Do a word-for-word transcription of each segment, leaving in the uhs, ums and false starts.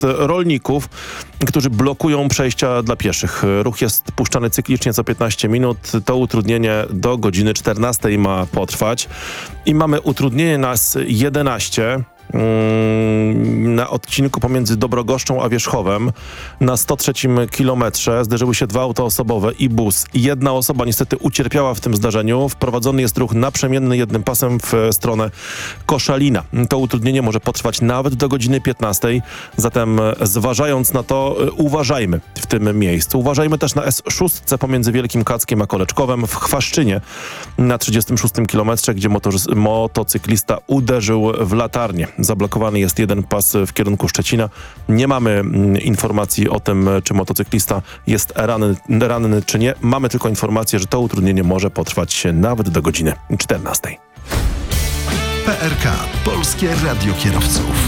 rolników, którzy blokują przejścia dla pieszych. Ruch jest puszczany cyklicznie co piętnaście minut. To utrudnienie do godziny czternastej ma potrwać. I mamy utrudnienie na S jedenaście na odcinku pomiędzy Dobrogoszczą a Wierzchowem. Na sto trzecim kilometrze zderzyły się dwa auta osobowe i bus. Jedna osoba niestety ucierpiała w tym zdarzeniu. Wprowadzony jest ruch naprzemienny jednym pasem w stronę Koszalina. To utrudnienie może potrwać nawet do godziny piętnastej. Zatem zważając na to, uważajmy w tym miejscu. Uważajmy też na S sześć pomiędzy Wielkim Kackiem a Koleczkowem w Chwaszczynie na trzydziestym szóstym kilometrze, gdzie motor, motocyklista uderzył w latarnię. Zablokowany jest jeden pas w kierunku Szczecina. Nie mamy mm, informacji o tym, czy motocyklista jest ranny, ranny, czy nie. Mamy tylko informację, że to utrudnienie może potrwać nawet do godziny czternastej. P R K. Polskie Radio Kierowców.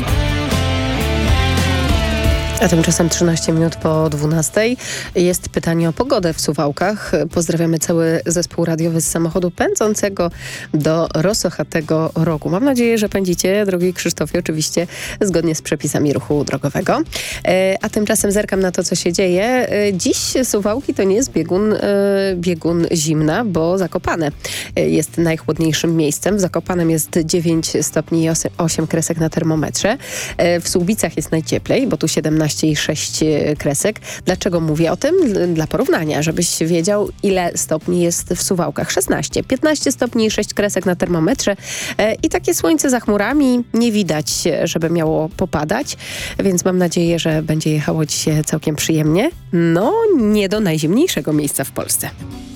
A tymczasem trzynaście minut po dwunastej. Jest pytanie o pogodę w Suwałkach. Pozdrawiamy cały zespół radiowy z samochodu pędzącego do Rosochatego Rogu. Mam nadzieję, że pędzicie, drogi Krzysztofie, oczywiście zgodnie z przepisami ruchu drogowego. E, a tymczasem zerkam na to, co się dzieje. E, dziś Suwałki to nie jest biegun, e, biegun zimna, bo Zakopane e, jest najchłodniejszym miejscem. W Zakopanem jest dziewięć stopni i osiem kresek na termometrze. E, w Słubicach jest najcieplej, bo tu siedemnaście i sześć kresek. Dlaczego mówię o tym? Dla porównania, żebyś wiedział, ile stopni jest w Suwałkach. szesnaście, piętnaście stopni i sześć kresek na termometrze e, i takie słońce za chmurami. Nie widać, żeby miało popadać, więc mam nadzieję, że będzie jechało dzisiaj całkiem przyjemnie. No, nie do najzimniejszego miejsca w Polsce.